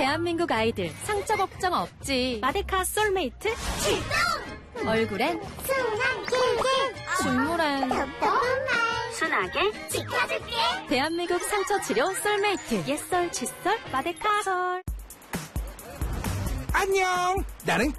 대한민국 아이들 상처 걱정 없지. 마데카 솔메이트 출동! 얼굴엔 순한 꿀꿀, 중물엔 답답한 말 순하게 지켜줄게. 대한민국 상처 치료 솔메이트. 옛설, 칫솔, 마데카 솔. 안녕. 나는